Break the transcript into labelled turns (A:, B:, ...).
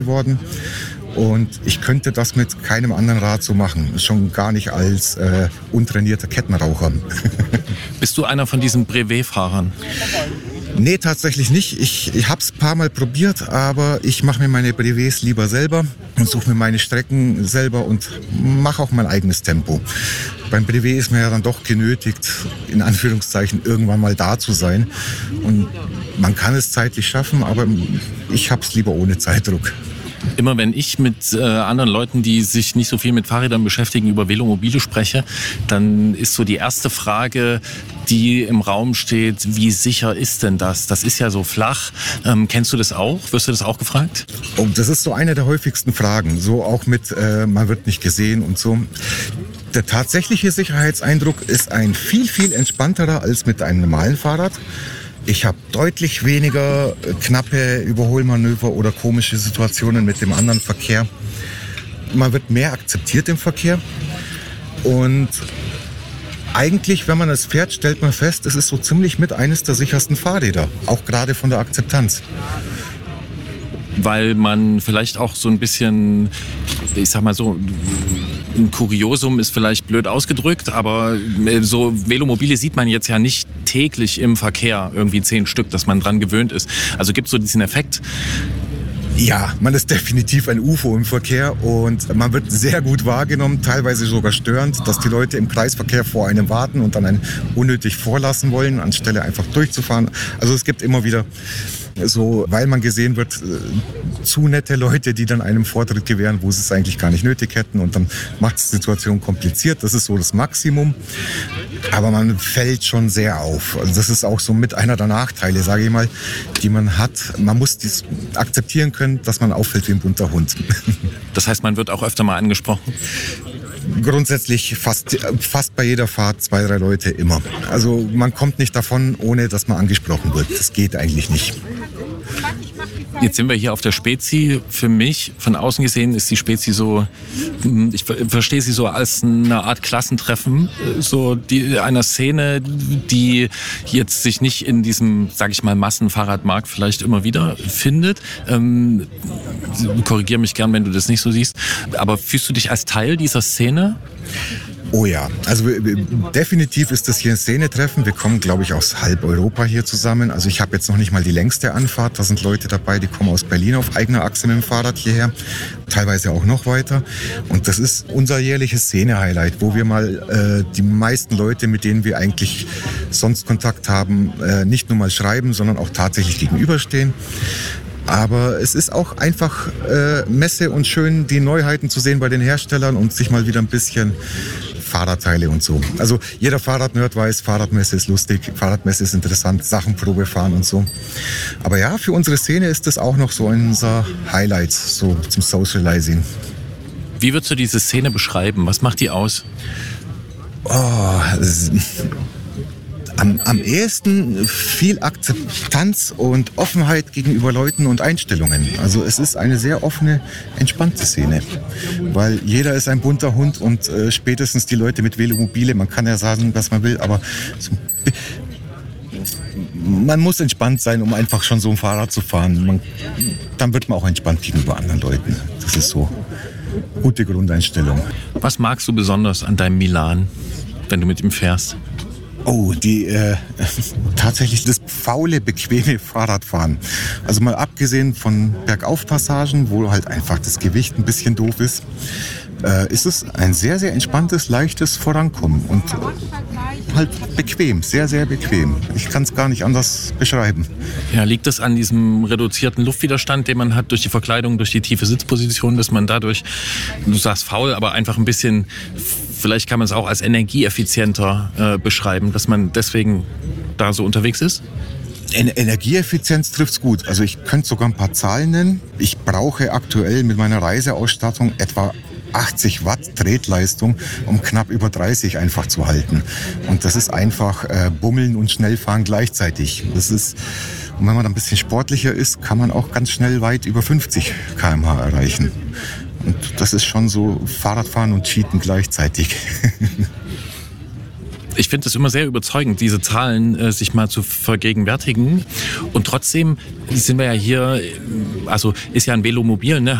A: geworden. Und ich könnte das mit keinem anderen Rad so machen. Schon gar nicht als untrainierter Kettenraucher.
B: Bist du einer von diesen Brevet-Fahrern?
A: Nee, tatsächlich nicht. Ich habe es ein paar Mal probiert, aber ich mache mir meine Brevets lieber selber und suche mir meine Strecken selber und mache auch mein eigenes Tempo. Beim Brevet ist man ja dann doch genötigt, in Anführungszeichen, irgendwann mal da zu sein. Und man kann es zeitlich schaffen, aber ich habe es lieber ohne Zeitdruck.
B: Immer wenn ich mit anderen Leuten, die sich nicht so viel mit Fahrrädern beschäftigen, über Velomobile spreche, dann ist so die erste Frage, die im Raum steht, wie sicher ist denn das? Das ist ja so flach. Kennst du das auch? Wirst du das auch gefragt?
A: Oh, das ist so eine der häufigsten Fragen. So auch mit, man wird nicht gesehen und so. Der tatsächliche Sicherheitseindruck ist ein viel, viel entspannterer als mit einem normalen Fahrrad. Ich habe deutlich weniger knappe Überholmanöver oder komische Situationen mit dem anderen Verkehr. Man wird mehr akzeptiert im Verkehr. Und eigentlich, wenn man es fährt, stellt man fest, es ist so ziemlich mit eines der sichersten Fahrräder. Auch gerade von der Akzeptanz.
B: Weil man vielleicht auch so ein bisschen, ich sag mal so, ein Kuriosum ist vielleicht blöd ausgedrückt, aber so Velomobile sieht man jetzt ja nicht täglich im Verkehr, irgendwie 10 Stück, dass man dran gewöhnt ist. Also gibt es so diesen Effekt?
A: Ja, man ist definitiv ein UFO im Verkehr und man wird sehr gut wahrgenommen, teilweise sogar störend, dass die Leute im Kreisverkehr vor einem warten und dann einen unnötig vorlassen wollen, anstelle einfach durchzufahren. Also es gibt immer wieder so, weil man gesehen wird, zu nette Leute, die dann einem Vortritt gewähren, wo sie es eigentlich gar nicht nötig hätten und dann macht es die Situation kompliziert. Das ist so das Maximum. Aber man fällt schon sehr auf. Also das ist auch so mit einer der Nachteile, sage ich mal, die man hat. Man muss dies akzeptieren können, dass man auffällt wie ein bunter Hund.
B: Das heißt, man wird auch öfter mal angesprochen?
A: Grundsätzlich fast bei jeder Fahrt 2, 3 Leute immer. Also man kommt nicht davon, ohne dass man angesprochen wird. Das geht eigentlich nicht.
B: Jetzt sind wir hier auf der Spezi. Für mich, von außen gesehen, ist die Spezi so, ich verstehe sie so als eine Art Klassentreffen, so einer Szene, die jetzt sich nicht in diesem, sage ich mal, Massenfahrradmarkt vielleicht immer wieder findet. Korrigiere mich gern, wenn du das nicht so siehst. Aber fühlst du dich als Teil dieser Szene?
A: Oh ja, also definitiv ist das hier ein Szenetreffen. Wir kommen, glaube ich, aus halb Europa hier zusammen. Also ich habe jetzt noch nicht mal die längste Anfahrt. Da sind Leute dabei, die kommen aus Berlin auf eigener Achse mit dem Fahrrad hierher. Teilweise auch noch weiter. Und das ist unser jährliches Szene-Highlight, wo wir mal die meisten Leute, mit denen wir eigentlich sonst Kontakt haben, nicht nur mal schreiben, sondern auch tatsächlich gegenüberstehen. Aber es ist auch einfach Messe und schön, die Neuheiten zu sehen bei den Herstellern und sich mal wieder ein bisschen Fahrradteile und so. Also jeder Fahrradnerd weiß, Fahrradmesse ist lustig, Fahrradmesse ist interessant, Sachenprobe fahren und so. Aber ja, für unsere Szene ist das auch noch so unser Highlight, so zum Socializing.
B: Wie würdest du diese Szene beschreiben? Was macht die aus?
A: Am ehesten viel Akzeptanz und Offenheit gegenüber Leuten und Einstellungen. Also es ist eine sehr offene, entspannte Szene. Weil jeder ist ein bunter Hund und spätestens die Leute mit Velomobile, man kann ja sagen, was man will, aber man muss entspannt sein, um einfach schon so ein Fahrrad zu fahren. Dann wird man auch entspannt gegenüber anderen Leuten. Das ist so eine gute Grundeinstellung.
B: Was magst du besonders an deinem Milan, wenn du mit ihm fährst?
A: Oh, tatsächlich das faule, bequeme Fahrradfahren. Also mal abgesehen von Bergaufpassagen, wo halt einfach das Gewicht ein bisschen doof ist, ist es ein sehr, sehr entspanntes, leichtes Vorankommen und halt bequem, sehr, sehr bequem. Ich kann es gar nicht anders beschreiben.
B: Ja, liegt das an diesem reduzierten Luftwiderstand, den man hat durch die Verkleidung, durch die tiefe Sitzposition, dass man dadurch, du sagst faul, aber einfach ein bisschen, vielleicht kann man es auch als energieeffizienter beschreiben, dass man deswegen da so unterwegs ist?
A: Energieeffizienz trifft's gut. Also ich könnte sogar ein paar Zahlen nennen. Ich brauche aktuell mit meiner Reiseausstattung etwa 80 Watt Tretleistung, um knapp über 30 einfach zu halten. Und das ist einfach Bummeln und Schnellfahren gleichzeitig. Das ist, und wenn man dann ein bisschen sportlicher ist, kann man auch ganz schnell weit über 50 km/h erreichen. Und das ist schon so Fahrradfahren und Cheaten gleichzeitig.
B: Ich finde es immer sehr überzeugend, diese Zahlen sich mal zu vergegenwärtigen. Und trotzdem sind wir ja hier, also ist ja ein Velomobil, ne?